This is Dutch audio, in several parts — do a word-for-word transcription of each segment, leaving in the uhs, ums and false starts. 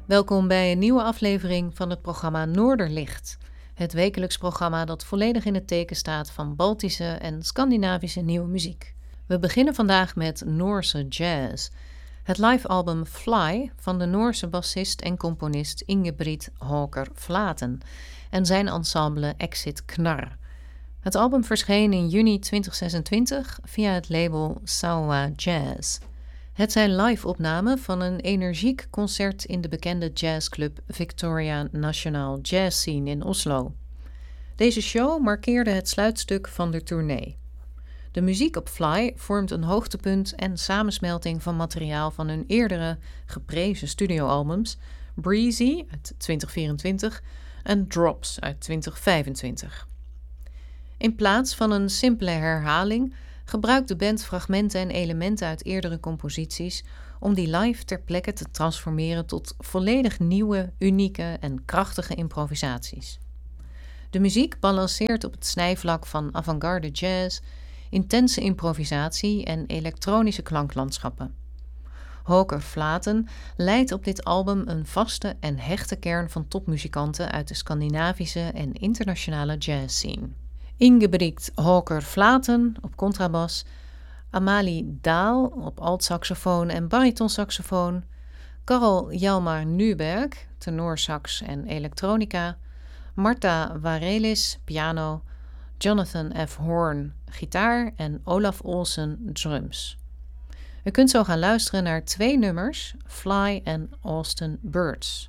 Welkom bij een nieuwe aflevering van het programma Noorderlicht. Het wekelijks programma dat volledig in het teken staat van Baltische en Scandinavische nieuwe muziek. We beginnen vandaag met Noorse jazz. Het live-album Fly van de Noorse bassist en componist Ingebrigt Håker Flaten en zijn ensemble Exit Knarr. Het album verscheen in juni twintig zesentwintig via het label Sawa Jazz. Het zijn live-opnamen van een energiek concert in de bekende jazzclub Victoria National Jazz Scene in Oslo. Deze show markeerde het sluitstuk van de tournee. De muziek op Fly vormt een hoogtepunt en samensmelting van materiaal van hun eerdere geprezen studioalbums Breezy uit twintig vierentwintig en Drops uit twintig vijfentwintig. In plaats van een simpele herhaling gebruikt de band fragmenten en elementen uit eerdere composities om die live ter plekke te transformeren tot volledig nieuwe, unieke en krachtige improvisaties. De muziek balanceert op het snijvlak van avant-garde jazz, intense improvisatie en elektronische klanklandschappen. Håker Flaten leidt op dit album een vaste en hechte kern van topmuzikanten uit de Scandinavische en internationale jazzscene. Ingebrigt Håker Flaten op contrabas, Amalie Dahl op altsaxofoon en baritonsaxofoon, Karel Hjalmar Nyberg, tenorsax en elektronica, Marta Varelis, piano, Jonathan F. Horn, gitaar en Olaf Olsen, drums. U kunt zo gaan luisteren naar twee nummers, Fly en Austin Birds.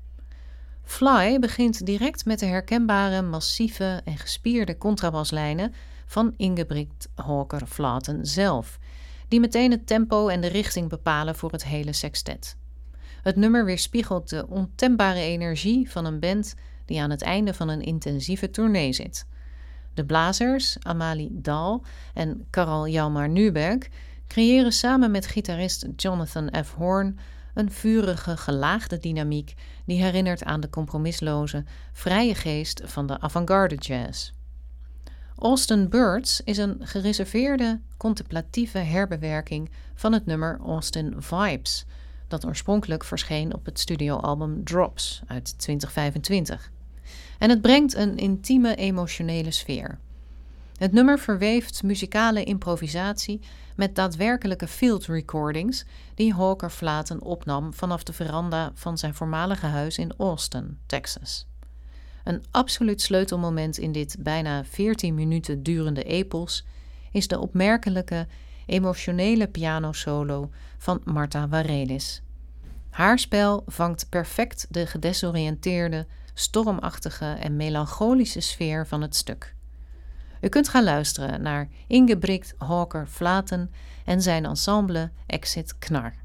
Fly begint direct met de herkenbare, massieve en gespierde contrabaslijnen van Ingebrigt Håker Flaten zelf, die meteen het tempo en de richting bepalen voor het hele sextet. Het nummer weerspiegelt de ontembare energie van een band die aan het einde van een intensieve tournee zit. De blazers, Amalie Dahl en Karel Hjalmar Nyberg, creëren samen met gitarist Jonathan F. Horn een vurige, gelaagde dynamiek die herinnert aan de compromisloze, vrije geest van de avant-garde jazz. Austin Birds is een gereserveerde, contemplatieve herbewerking van het nummer Austin Vibes, dat oorspronkelijk verscheen op het studioalbum Drops uit twintig vijfentwintig. En het brengt een intieme, emotionele sfeer. Het nummer verweeft muzikale improvisatie met daadwerkelijke field recordings die Håker Flaten opnam vanaf de veranda van zijn voormalige huis in Austin, Texas. Een absoluut sleutelmoment in dit bijna veertien minuten durende epos is de opmerkelijke, emotionele pianosolo van Marta Varelis. Haar spel vangt perfect de gedesoriënteerde, stormachtige en melancholische sfeer van het stuk. U kunt gaan luisteren naar Ingebrigt Håker Flaten en zijn ensemble Exit Knarr.